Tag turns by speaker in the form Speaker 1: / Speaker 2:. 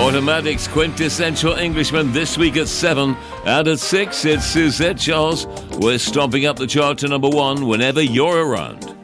Speaker 1: Automatic's Quintessential Englishman this week at 7. And at 6, it's Suzette Charles. We're stomping up the chart to number 1 whenever you're around.